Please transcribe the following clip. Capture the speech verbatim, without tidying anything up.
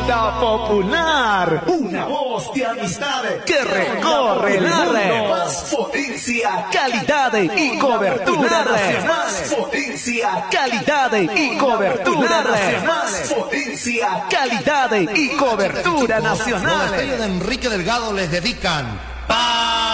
Onda Popular, una voz de amistad que recorre el mundo. Más potencia, calidad y cobertura nacional. Más potencia, calidad y cobertura nacional. Más potencia, calidad y cobertura nacional. Los estrellas de Enrique Delgado les dedican.